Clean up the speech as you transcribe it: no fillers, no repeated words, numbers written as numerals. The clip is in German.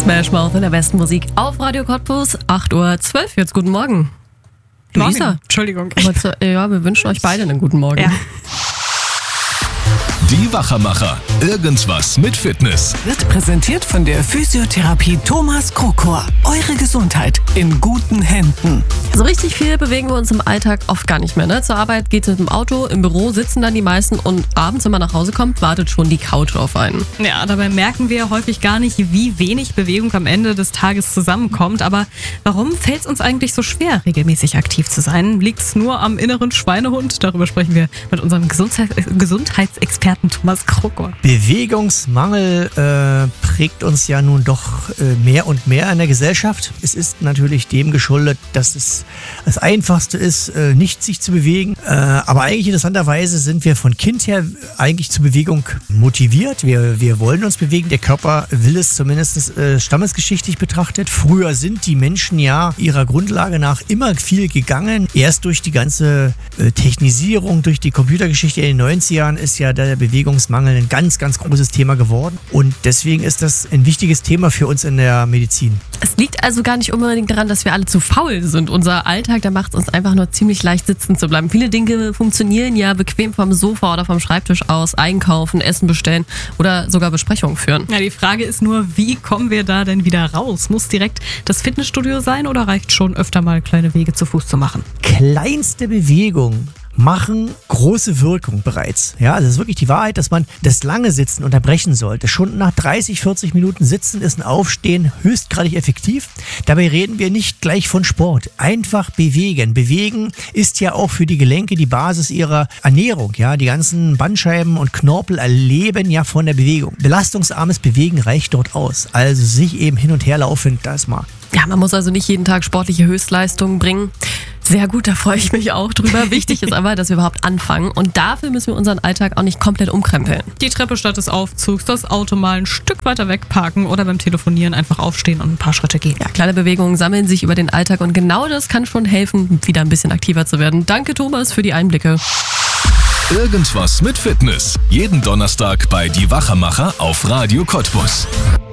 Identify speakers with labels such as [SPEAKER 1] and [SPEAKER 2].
[SPEAKER 1] Smash Mouth in der besten Musik auf Radio Cottbus, 8:12 Uhr. Jetzt guten Morgen. Luisa.
[SPEAKER 2] Entschuldigung.
[SPEAKER 1] Ja, wir wünschen euch beide einen guten Morgen.
[SPEAKER 2] Ja.
[SPEAKER 3] Die Wachermacher. Irgendwas mit Fitness.
[SPEAKER 4] Wird präsentiert von der Physiotherapie Thomas Krokor. Eure Gesundheit in guten Händen.
[SPEAKER 1] So richtig viel bewegen wir uns im Alltag oft gar nicht mehr. Ne? Zur Arbeit geht es mit dem Auto, im Büro sitzen dann die meisten und abends, wenn man nach Hause kommt, wartet schon die Couch auf einen.
[SPEAKER 2] Ja, dabei merken wir häufig gar nicht, wie wenig Bewegung am Ende des Tages zusammenkommt. Aber warum fällt es uns eigentlich so schwer, regelmäßig aktiv zu sein? Liegt es nur am inneren Schweinehund? Darüber sprechen wir mit unserem Gesundheitsexperten Thomas Krokor.
[SPEAKER 5] Bewegungsmangel prägt uns ja nun doch mehr und mehr in der Gesellschaft. Es ist natürlich dem geschuldet, dass es das Einfachste ist, nicht sich zu bewegen. Aber eigentlich interessanterweise sind wir von Kind her eigentlich zur Bewegung motiviert. Wir wollen uns bewegen. Der Körper will es zumindest stammesgeschichtlich betrachtet. Früher sind die Menschen ja ihrer Grundlage nach immer viel gegangen. Erst durch die ganze Technisierung, durch die Computergeschichte in den 90ern ist ja der Bewegungsmangel ein ganz, ganz großes Thema geworden. Und deswegen ist das ein wichtiges Thema für uns in der Medizin.
[SPEAKER 1] Es liegt also gar nicht unbedingt daran, dass wir alle zu faul sind. Unser Alltag, der macht es uns einfach nur ziemlich leicht, sitzen zu bleiben. Viele Dinge funktionieren ja bequem vom Sofa oder vom Schreibtisch aus. Einkaufen, Essen bestellen oder sogar Besprechungen führen.
[SPEAKER 2] Ja, die Frage ist nur, wie kommen wir da denn wieder raus? Muss direkt das Fitnessstudio sein oder reicht schon öfter mal kleine Wege zu Fuß zu machen?
[SPEAKER 5] Kleinste Bewegung machen große Wirkung bereits. Ja, also es ist wirklich die Wahrheit, dass man das lange Sitzen unterbrechen sollte. Schon nach 30, 40 Minuten Sitzen ist ein Aufstehen höchstgradig effektiv. Dabei reden wir nicht gleich von Sport. Einfach bewegen. Bewegen ist ja auch für die Gelenke die Basis ihrer Ernährung. Ja, die ganzen Bandscheiben und Knorpel erleben ja von der Bewegung. Belastungsarmes Bewegen reicht dort aus. Also sich eben hin und her laufen, das mal.
[SPEAKER 1] Ja, man muss also nicht jeden Tag sportliche Höchstleistungen bringen. Sehr gut, da freue ich mich auch drüber. Wichtig ist aber, dass wir überhaupt anfangen. Und dafür müssen wir unseren Alltag auch nicht komplett umkrempeln.
[SPEAKER 2] Die Treppe statt des Aufzugs, das Auto mal ein Stück weiter wegparken oder beim Telefonieren einfach aufstehen und ein paar Schritte gehen.
[SPEAKER 1] Ja, kleine Bewegungen sammeln sich über den Alltag und genau das kann schon helfen, wieder ein bisschen aktiver zu werden. Danke, Thomas, für die Einblicke.
[SPEAKER 3] Irgendwas mit Fitness. Jeden Donnerstag bei Die Wachermacher auf Radio Cottbus.